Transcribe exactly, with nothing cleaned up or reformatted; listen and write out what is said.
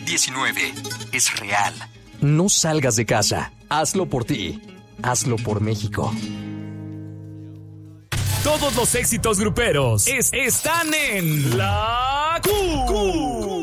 diecinueve es real. No salgas de casa. Hazlo por ti. Hazlo por México. Todos los éxitos gruperos es- están en La Q.